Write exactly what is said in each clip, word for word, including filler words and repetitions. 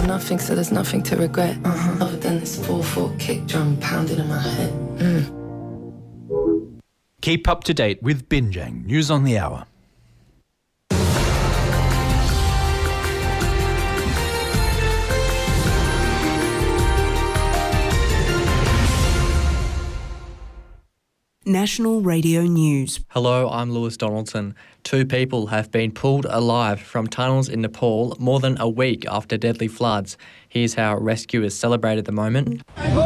nothing, so there's nothing to regret. Uh-huh. Other than this four four kick drum pounding in my head. Mm. Keep up to date with Binjang News on the Hour. National Radio News. Hello, I'm Lewis Donaldson. Two people have been pulled alive from tunnels in Nepal more than a week after deadly floods. Here's how rescuers celebrated the moment.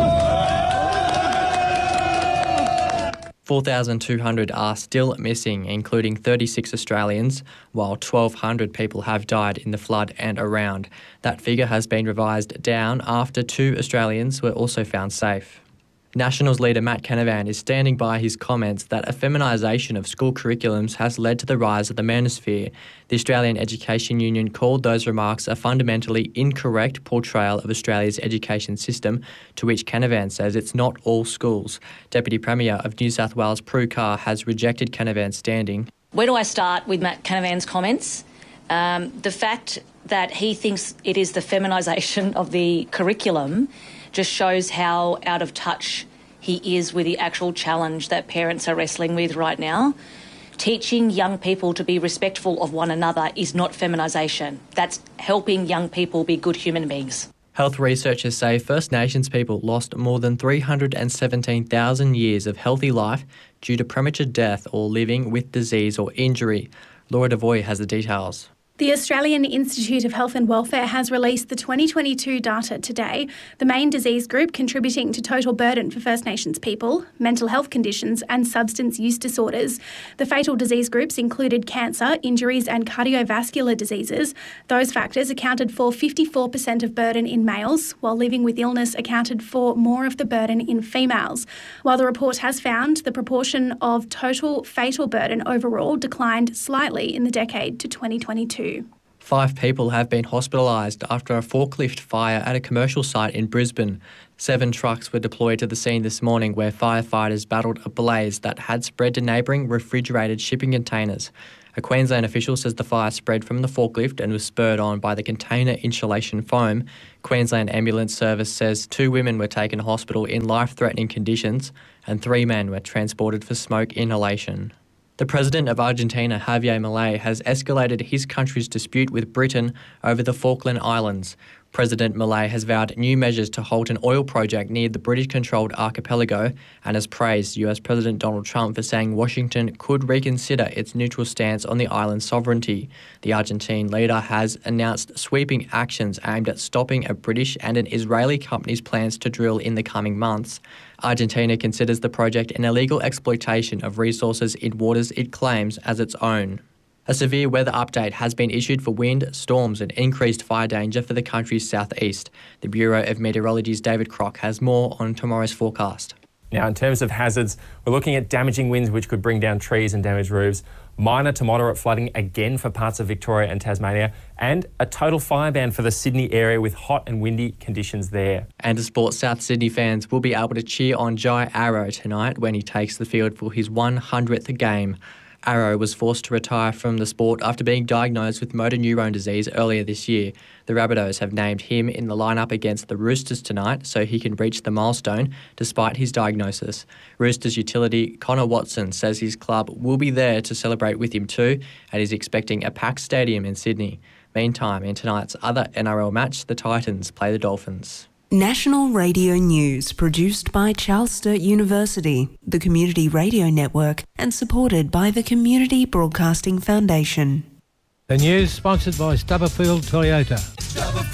four thousand two hundred are still missing, including thirty-six Australians, while twelve hundred people have died in the flood and around. That figure has been revised down after two Australians were also found safe. Nationals leader Matt Canavan is standing by his comments that a feminisation of school curriculums has led to the rise of the manosphere. The Australian Education Union called those remarks a fundamentally incorrect portrayal of Australia's education system, to which Canavan says it's not all schools. Deputy Premier of New South Wales Prue Carr has rejected Canavan's standing. Where do I start with Matt Canavan's comments? Um, the fact that he thinks it is the feminisation of the curriculum just shows how out of touch he is with the actual challenge that parents are wrestling with right now. Teaching young people to be respectful of one another is not feminisation. That's helping young people be good human beings. Health researchers say First Nations people lost more than three hundred seventeen thousand years of healthy life due to premature death or living with disease or injury. Laura Devoy has the details. The Australian Institute of Health and Welfare has released the twenty twenty-two data today. The main disease group contributing to total burden for First Nations people, mental health conditions and substance use disorders. The fatal disease groups included cancer, injuries and cardiovascular diseases. Those factors accounted for fifty-four percent of burden in males, while living with illness accounted for more of the burden in females. While the report has found the proportion of total fatal burden overall declined slightly in the decade to twenty twenty-two. Five people have been hospitalised after a forklift fire at a commercial site in Brisbane. Seven trucks were deployed to the scene this morning where firefighters battled a blaze that had spread to neighbouring refrigerated shipping containers. A Queensland official says the fire spread from the forklift and was spurred on by the container insulation foam. Queensland Ambulance Service says two women were taken to hospital in life-threatening conditions and three men were transported for smoke inhalation. The President of Argentina, Javier Milei, has escalated his country's dispute with Britain over the Falkland Islands. President Milei has vowed new measures to halt an oil project near the British-controlled archipelago and has praised U S President Donald Trump for saying Washington could reconsider its neutral stance on the island's sovereignty. The Argentine leader has announced sweeping actions aimed at stopping a British and an Israeli company's plans to drill in the coming months. Argentina considers the project an illegal exploitation of resources in waters it claims as its own. A severe weather update has been issued for wind, storms and increased fire danger for the country's southeast. The Bureau of Meteorology's David Crock has more on tomorrow's forecast. Now, in terms of hazards, we're looking at damaging winds which could bring down trees and damage roofs, minor to moderate flooding again for parts of Victoria and Tasmania, and a total fire ban for the Sydney area with hot and windy conditions there. And to sport, South Sydney fans will be able to cheer on Jai Arrow tonight when he takes the field for his one hundredth game. Arrow was forced to retire from the sport after being diagnosed with motor neurone disease earlier this year. The Rabbitohs have named him in the lineup against the Roosters tonight so he can reach the milestone despite his diagnosis. Roosters utility Connor Watson says his club will be there to celebrate with him too and is expecting a packed stadium in Sydney. Meantime, in tonight's other N R L match, the Titans play the Dolphins. National Radio News, produced by Charles Sturt University, the Community Radio Network, and supported by the Community Broadcasting Foundation. The news sponsored by Stubberfield Toyota.